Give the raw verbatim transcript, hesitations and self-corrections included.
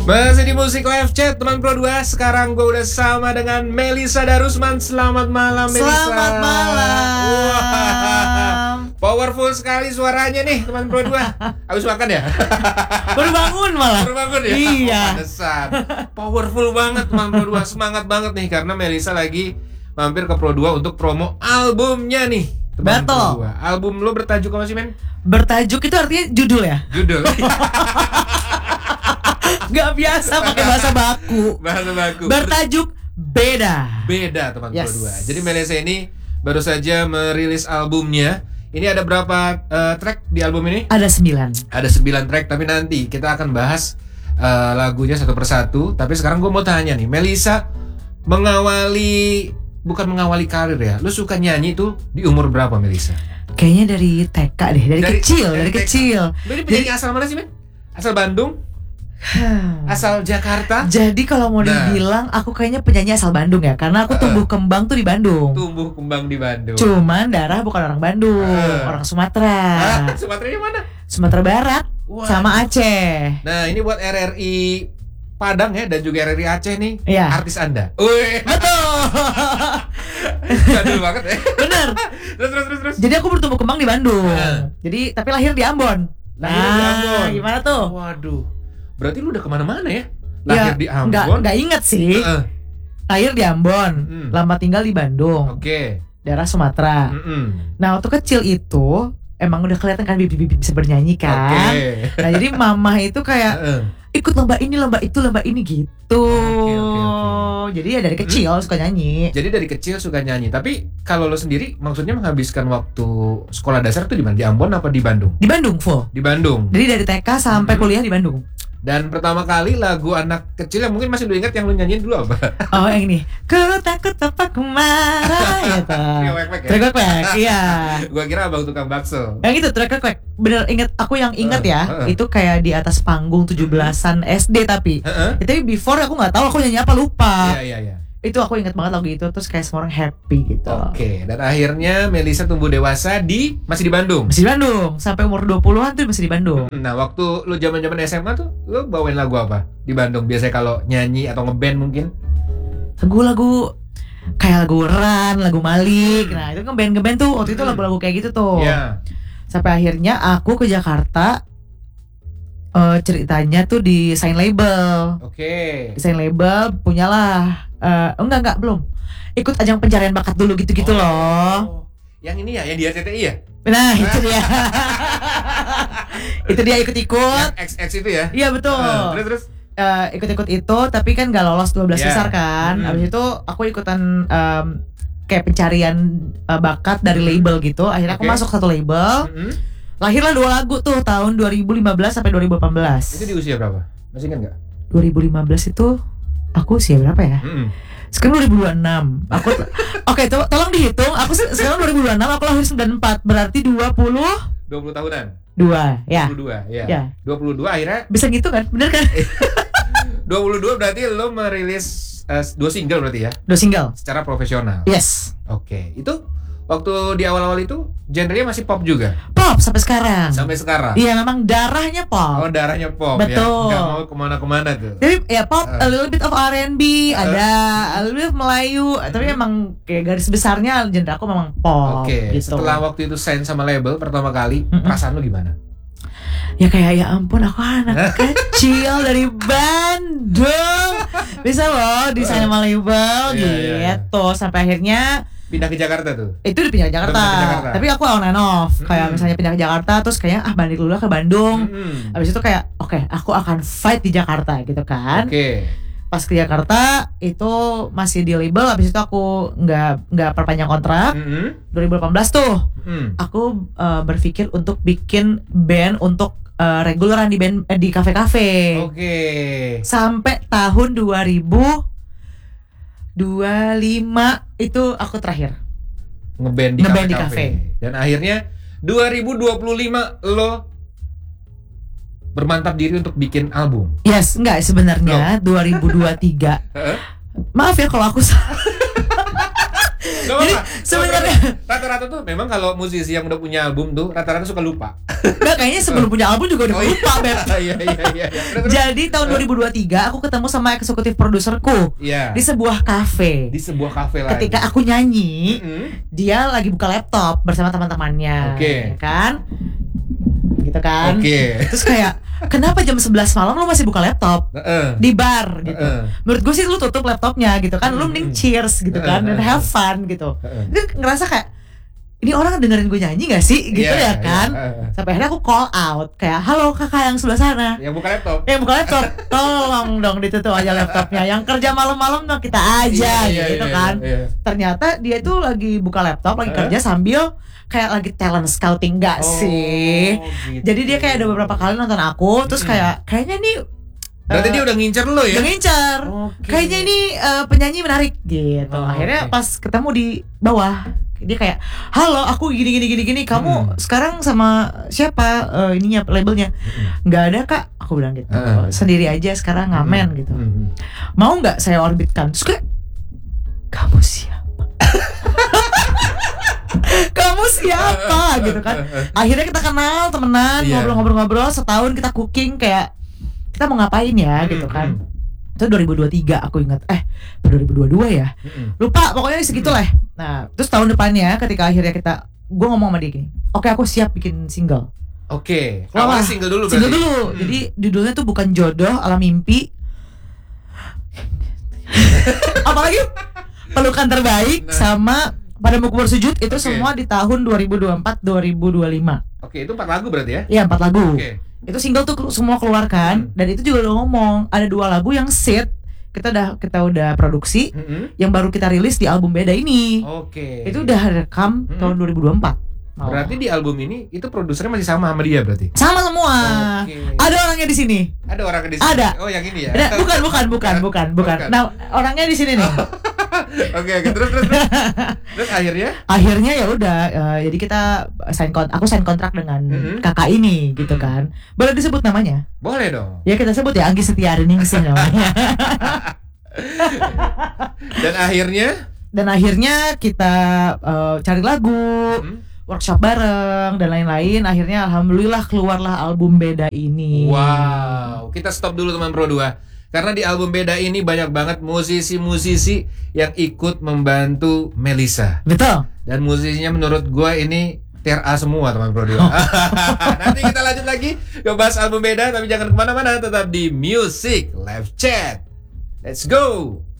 Masih di Musik Live Chat teman Pro dua. Sekarang gue udah sama dengan Melisa Darusman. Selamat malam Melisa. Selamat malam. Wah, powerful sekali suaranya nih teman Pro dua. Habis makan ya? Baru bangun malah. Baru bangun ya? Iya. Oh, pantesan. Powerful banget teman Pro dua. Semangat banget nih karena Melisa lagi mampir ke Pro dua untuk promo albumnya nih. Teman Pro dua. Album lo bertajuk apa sih men? Bertajuk itu artinya judul ya? Judul. Gak biasa pakai bahasa baku. Bahasa baku. Bertajuk Beda. Beda teman Yes. Pro dua. Jadi Melisa ini baru saja merilis albumnya. Ini ada berapa uh, track di album ini? Ada sembilan. Ada sembilan track, tapi nanti kita akan bahas uh, lagunya satu persatu. Tapi sekarang gue mau tanya nih, Melisa mengawali, bukan mengawali karir ya, lu suka nyanyi tuh di umur berapa Melisa? Kayaknya dari T K deh, dari, Dari- kecil, dari dari, T K. kecil. Lu ini penyanyi asal mana sih men? Asal Bandung? Asal Jakarta? Jadi kalau mau Nah. dibilang aku kayaknya penyanyi asal Bandung ya, karena aku tumbuh kembang tuh di Bandung. Tumbuh kembang di Bandung. Cuman darah bukan orang Bandung, Uh. orang Sumatera. Ah, Sumateranya mana? Sumatera Barat Wah. sama Aceh. Nah ini buat R R I Padang ya dan juga R R I Aceh nih, Iya. artis Anda. Wih, Betul. jadul banget ya. Bener. Terus terus terus terus. Jadi aku bertumbuh kembang di Bandung. Ah. Jadi tapi lahir di Ambon. Lahir di Ambon. Gimana tuh? Waduh, berarti lu udah kemana-mana ya? Lahir Ya, di Ambon. Nggak, nggak inget sih. Heeh. Lahir di Ambon, Hmm. lama tinggal di Bandung, Oke. daerah Sumatera. Mm-mm. Nah waktu kecil itu emang udah kelihatan kan bibit-bibit bisa bernyanyi kan. Oke. Nah jadi mama itu kayak Heeh. ikut lomba ini, lomba itu, lomba ini gitu. Oke, oke, oke. Jadi ya dari kecil suka nyanyi. Jadi dari kecil suka nyanyi. Tapi kalau lo sendiri, maksudnya menghabiskan waktu sekolah dasar tuh di mana? Di Ambon apa di Bandung? Di Bandung full. Di Bandung. Jadi dari T K sampai Hmm. kuliah di Bandung. Dan pertama kali lagu anak kecil yang mungkin masih lu ingat yang lu nyanyiin dulu apa? Oh yang ini. Ku takut apa ku marah gitu. Trio Wek Wek ya? Trek-trek, iya. Gua kira abang tukang bakso. Yang itu trek-trek. Bener inget, aku yang inget Uh, ya. uh. Itu kayak di atas panggung tujuh belasan S D tapi. Heeh. Ya, tapi before aku nggak tahu aku nyanyi apa lupa. Iya iya iya. Itu aku inget banget lagu itu, terus kayak semua orang happy gitu. Oke, dan akhirnya Melisa tumbuh dewasa di masih di Bandung. Masih di Bandung, sampai umur dua puluhan tuh masih di Bandung. Nah, waktu lu zaman-zaman S M A tuh lu bawain lagu apa di Bandung? Biasanya kalau nyanyi atau ngeband mungkin? Lagu-lagu kayak lagu Ran, lagu Malik. Nah, itu kan band-band tuh waktu itu lagu-lagu kayak gitu tuh. Iya. Sampai akhirnya aku ke Jakarta. eh, ceritanya tuh di sign label. Oke. Desain label punyalah eh enggak enggak belum ikut ajang pencarian bakat dulu gitu-gitu Oh. loh. Yang ini ya, yang di R C T I ya? Nah itu dia. Itu dia ikut-ikut. Yang X X itu ya? Iya betul. Ah, terus terus. Eh, ikut-ikut itu tapi kan gak lolos dua belas Yeah. besar kan. Mm. Abis itu aku ikutan em, kayak pencarian eh, bakat dari label gitu. Akhirnya aku Oke. masuk satu label. Mm-mm. Lahirlah dua lagu tuh tahun dua ribu lima belas sampai dua ribu delapan belas. Itu di usia berapa? Masih ingat nggak? dua ribu lima belas itu aku usia berapa ya? Mm-mm. Sekarang dua ribu dua puluh enam. Aku Oke, to- tolong dihitung. Aku se- sekarang dua ribu dua puluh enam, aku lahir sembilan puluh empat. Berarti dua puluh dua puluh tahunan. dua, ya. dua puluh dua, ya. Ya. dua puluh dua akhirnya Bisa gitu kan? Bener kan? dua puluh dua berarti lo merilis eh, dua single berarti ya Dua single. secara profesional. Yes. Oke, itu waktu di awal-awal itu genrenya masih pop juga Pop sampai sekarang. sampai sekarang. Iya, memang darahnya pop. Oh, darahnya pop Betul. ya. Gak mau kemana-kemana tuh. Tapi ya pop, Uh. a little bit of R and B, Uh. ada a little bit of Melayu, tapi emang kayak garis besarnya genre aku memang pop Oke, gitu. setelah waktu itu sign sama label pertama kali, Mm-mm. perasaan lo gimana? Ya kayak ya ampun aku anak kecil dari Bandung bisa loh desain sama label Iya, iya, iya. gitu sampai akhirnya Pindah ke Jakarta tuh. itu udah pindah ke Jakarta. Udah pindah ke Jakarta. Tapi aku on and off kayak Mm-mm. misalnya pindah ke Jakarta terus kayaknya ah balik dulu lah ke Bandung. Mm-mm. Habis itu kayak oke aku akan fight di Jakarta gitu kan. Oke. Pas ke Jakarta itu masih di label, habis itu aku nggak nggak perpanjang kontrak. Mm-mm. dua ribu delapan belas tuh Mm. aku eh, berpikir untuk bikin band untuk eh, reguleran di band eh, di kafe-kafe. Oke. Sampai tahun dua ribu dua puluh lima itu aku terakhir Ngeband di Ngeband di kafe-kafe. Dan akhirnya dua ribu dua puluh lima lo bermantap diri untuk bikin album. yes enggak sebenarnya dua ribu dua puluh tiga Heeh. maaf ya kalau aku salah Gak Jadi apa-apa. sebenarnya Rata-rata tuh memang kalau musisi yang udah punya album tuh rata-rata suka lupa. Nggak, kayaknya sebelum punya album juga udah Oh, iya. lupa, Beb. Iya iya iya. iya. Terus, terus. Jadi tahun dua ribu dua puluh tiga aku ketemu sama eksekutif produserku Iya. di sebuah kafe. Di sebuah kafe lagi. Ketika aku nyanyi, Mm-mm. dia lagi buka laptop bersama teman-temannya, Oke. ya kan? Gitu kan? Oke. Terus kayak, kenapa jam sebelas malam lu masih buka laptop Heeh. di bar gitu? Heeh. Menurut gue sih lu tutup laptopnya gitu kan, lu mending cheers gitu kan dan have fun gitu. Heeh. Dia ngerasa kayak, ini orang dengerin gue nyanyi gak sih gitu Iya, ya kan? iya, heeh. Sampai akhirnya aku call out kayak, halo kakak yang sebelah sana. Yang buka laptop. Eh buka laptop, tolong dong ditutup aja laptopnya. Yang kerja malam-malam dong kita aja Iya, iya, gitu iya, kan. iya. Ternyata dia tuh lagi buka laptop, lagi Hah? kerja sambil kayak lagi talent scouting gak Oh, sih? gitu. Jadi dia kayak ada beberapa kali nonton aku, terus Mm-mm. kayak kayaknya nih Berarti eh, dia udah ngincer lo ya? udah ngincer. Oke. Kayaknya ini eh, penyanyi menarik gitu. Oh, Akhirnya oke. pas ketemu di bawah, dia kayak, halo aku gini gini gini gini. Kamu Hmm. sekarang sama siapa eh, ininya labelnya? Nggak ada kak. Aku bilang gitu. Hmm. Sendiri aja sekarang ngamen Hmm. gitu. Hmm. Mau nggak saya orbitkan? Terus kayak, kamu siapa? Kamu siapa gitu kan? Akhirnya kita kenal, temenan, Iya. ngobrol-ngobrol-ngobrol. Setahun kita cooking kayak kita mau ngapain ya Hmm, gitu kan. hmm. Itu dua ribu dua puluh tiga aku ingat. Eh, dua ribu dua puluh dua ya. Hmm. Lupa, pokoknya segitulah. Nah, terus tahun depannya ketika akhirnya kita, gue ngomong sama dia gini, oke aku siap bikin single. Oke. Wah, Awalnya single dulu Single berarti. dulu. Hmm. Jadi judulnya tuh bukan jodoh ala mimpi. Apalagi pelukan terbaik Nah. sama pada mau bersujud itu Oke. semua di tahun dua ribu dua puluh empat dua ribu dua puluh lima. Oke, itu empat lagu berarti ya? Iya, empat lagu. Oke. Itu single tuh semua keluarkan. Hmm. Dan itu juga udah ngomong ada dua lagu yang set kita udah kita udah produksi Mm-mm. yang baru kita rilis di album beda ini. Oke. Itu udah rekam Hmm. tahun dua ribu dua puluh empat. Oh. Berarti di album ini itu produsernya masih sama sama dia berarti? Sama semua. Oke. Ada orangnya di sini. Ada orang di sini. Ada. Oh, yang ini ya. Ada, bukan, bukan, bukan, bukan, bukan. Bukan. Nah, orangnya di sini nih. Oke, oke. Terus terus terus. Terus akhirnya Akhirnya ya udah, eh, jadi kita sign kon, aku sign kontrak dengan Mhm. kakak ini gitu Mhm. kan. Boleh disebut namanya? boleh dong. Ya kita sebut ya Anggi Setiariningsih namanya. Dan akhirnya Dan akhirnya kita eh, cari lagu, hmm, workshop bareng dan lain-lain. Akhirnya alhamdulillah keluarlah album beda ini. wow, kita stop dulu teman Pro dua. Karena di album beda ini banyak banget musisi-musisi yang ikut membantu Melisa. Betul. Dan musisinya menurut gua ini tier A semua teman Pro dua. Nanti kita lanjut lagi ke bahas album beda. Tapi jangan kemana-mana, tetap di Music Live Chat. Let's go.